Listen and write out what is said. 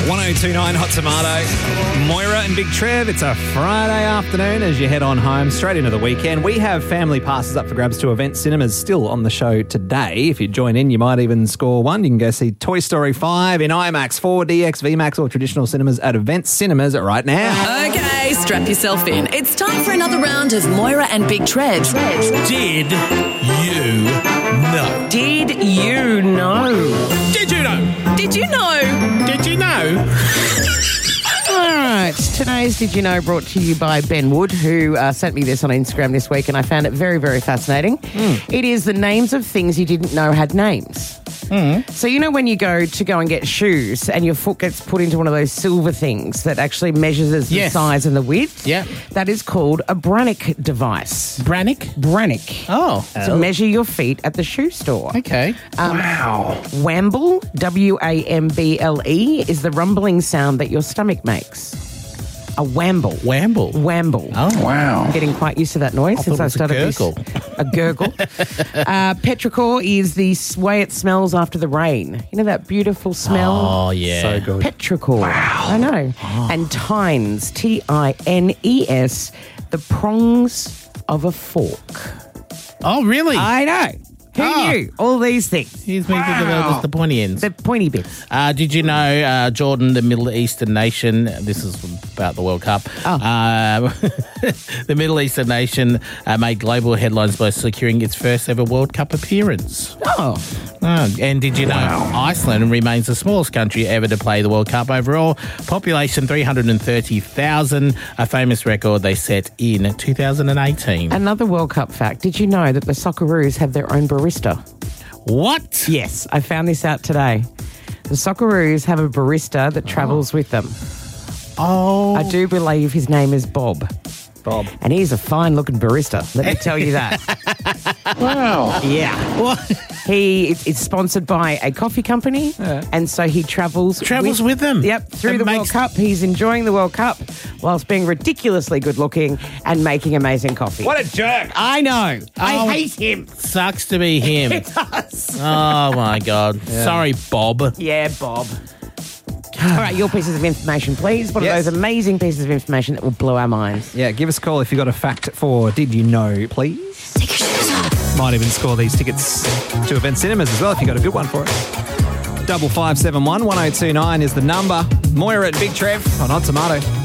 1029 Hot Tomato. Moira and Big Trev. It's a Friday afternoon as you head on home, straight into the weekend. We have family passes up for grabs to Event Cinemas still on the show today. If you join in, you might even score one. You can go see Toy Story 5 in IMAX, 4DX, VMAX or traditional cinemas at Event Cinemas right now. Okay, strap yourself in. It's time for another round of Moira and Big Trev. Did you know? Did you know? Did you know? Did you know? Did you know? All right, today's Did You Know brought to you by Ben Wood, who sent me this on Instagram this week, and I found it very, very fascinating. It is the names of things you didn't know had names. So you know when you go and get shoes and your foot gets put into one of those silver things that actually measures the size and the width? Yeah. That is called a Brannock device. Brannock? Brannock. Oh. To measure your feet at the shoe store. Okay. Wow. Wamble, W-A-M-B-L-E, is the rumbling sound that your stomach makes. A wamble. Wamble? Wamble. Oh. Wow. I'm getting quite used to that noise since I started this. A gurgle. Petrichor is the way it smells after the rain. You know that beautiful smell? Oh, yeah. So good. Petrichor. Wow. I know. Oh. And tines, T-I-N-E-S, the prongs of a fork. Oh, really? I know. Who knew all these things? Here's me thinking about just the pointy ends. The pointy bits. Did you know Jordan, the Middle Eastern nation, this is about the World Cup, the Middle Eastern nation made global headlines by securing its first ever World Cup appearance. Oh. And did you know Iceland remains the smallest country ever to play the World Cup overall? Population 330,000, a famous record they set in 2018. Another World Cup fact. Did you know that the Socceroos have their own barista? What? Yes, I found this out today. The Socceroos have a barista that travels with them. Oh. I do believe his name is Bob. Bob. And he's a fine-looking barista, let me tell you that. Wow. Yeah. What? He is sponsored by a coffee company, and so he travels with them. Yep, through the World Cup. He's enjoying the World Cup whilst being ridiculously good-looking and making amazing coffee. What a jerk. I know. I hate him. Sucks to be him. It does. Oh, my God. Yeah. Sorry, Bob. Yeah, Bob. All right, your pieces of information, please. One of those amazing pieces of information that will blow our minds. Yeah, give us a call if you got a fact for Did You Know, please. Take your shoes off. Might even score these tickets to Event Cinemas as well if you got a good one for us. 5571 1029 is the number. Moira at Big Trev on Hot Tomato.